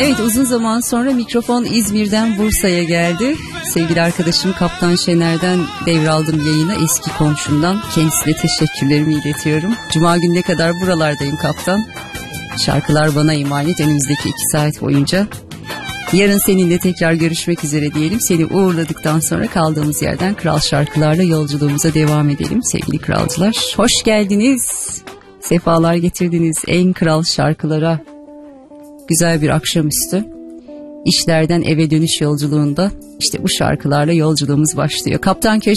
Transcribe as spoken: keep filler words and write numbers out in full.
Evet, uzun zaman sonra mikrofon İzmir'den Bursa'ya geldi. Sevgili arkadaşım Kaptan Şener'den devraldım yayını, eski komşumdan. Kendisine teşekkürlerimi iletiyorum. Cuma gününe kadar buralardayım kaptan. Şarkılar bana emanet önümüzdeki iki saat boyunca. Yarın seninle tekrar görüşmek üzere diyelim. Seni uğurladıktan sonra kaldığımız yerden kral şarkılarla yolculuğumuza devam edelim sevgili kralcılar. Hoş geldiniz. Sefalar getirdiniz en kral şarkılara. Güzel bir akşamüstü. İşlerden eve dönüş yolculuğunda işte bu şarkılarla yolculuğumuz başlıyor. Kaptan Köşk